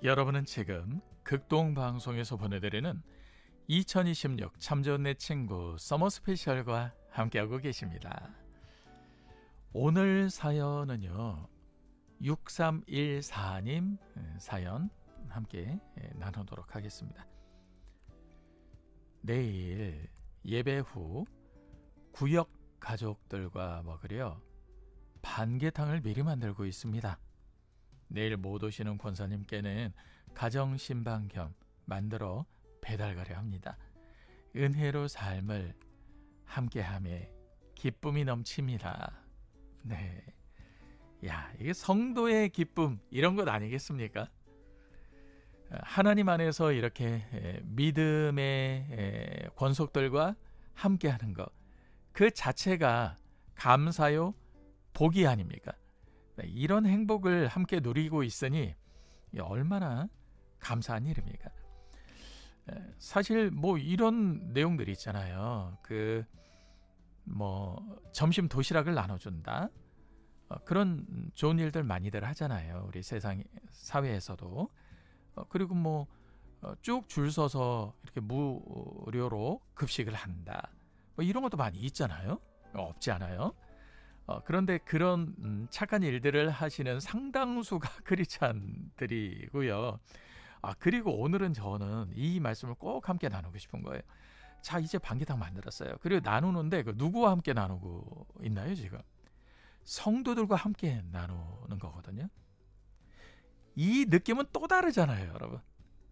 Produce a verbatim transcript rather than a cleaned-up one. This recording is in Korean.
여러분은 지금 극동방송에서 보내드리는 이천이십육 참 좋은 내 친구 서머 스페셜과 함께하고 계십니다. 오늘 사연은요, 육삼일사 님 사연 함께 나누도록 하겠습니다. 내일 예배 후 구역 가족들과 먹으려 반개탕을 미리 만들고 있습니다. 내일 못 오시는 권사님께는 가정신방 겸 만들어 배달가려 합니다. 은혜로 삶을 함께하며 기쁨이 넘칩니다. 네, 야, 이게 성도의 기쁨 이런 것 아니겠습니까? 하나님 안에서 이렇게 믿음의 권속들과 함께하는 것, 그 자체가 감사요 복이 아닙니까? 이런 행복을 함께 누리고 있으니 얼마나 감사한 일입니까? 사실 뭐 이런 내용들이 있잖아요. 그 뭐 점심 도시락을 나눠준다, 그런 좋은 일들 많이들 하잖아요. 우리 세상 사회에서도. 그리고 뭐 쭉 줄 서서 이렇게 무료로 급식을 한다, 뭐 이런 것도 많이 있잖아요. 없지 않아요? 어, 그런데 그런 음, 착한 일들을 하시는 상당수가 크리스찬들이고요. 아, 그리고 오늘은 저는 이 말씀을 꼭 함께 나누고 싶은 거예요. 자, 이제 반개탕 만들었어요. 그리고 나누는데 그 누구와 함께 나누고 있나요, 지금? 성도들과 함께 나누는 거거든요. 이 느낌은 또 다르잖아요, 여러분.